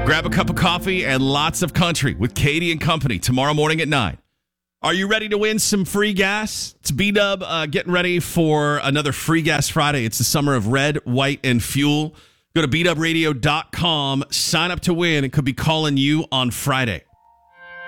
Grab a cup of coffee and lots of country with Katie and Company tomorrow morning at 9. Are you ready to win some free gas? It's B-Dub getting ready for another Free Gas Friday. It's the summer of red, white, and fuel. Go to bdubradio.com, sign up to win. It could be calling you on Friday.